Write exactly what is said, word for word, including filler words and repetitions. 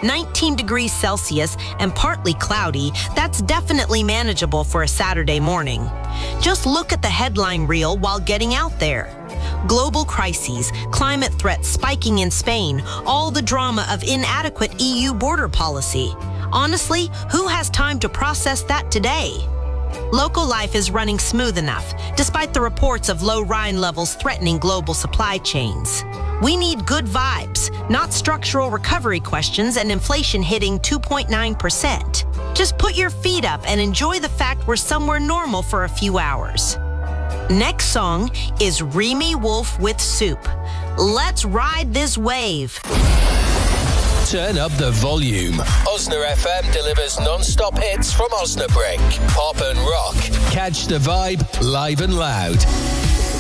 nineteen degrees Celsius and partly cloudy, that's definitely manageable for a Saturday morning. Just look at the headline reel while getting out there. Global crises, climate threats spiking in Spain, all the drama of inadequate E U border policy. Honestly, who has time to process that today? Local life is running smooth enough, despite the reports of low Rhine levels threatening global supply chains. We need good vibes, not structural recovery questions and inflation hitting two point nine percent. Just put your feet up and enjoy the fact we're somewhere normal for a few hours. Next song is Remy Wolf with Soup. Let's ride this wave. Turn up the volume. Osna F M delivers non-stop hits from Osnabrück. Pop and rock. Catch the vibe live and loud.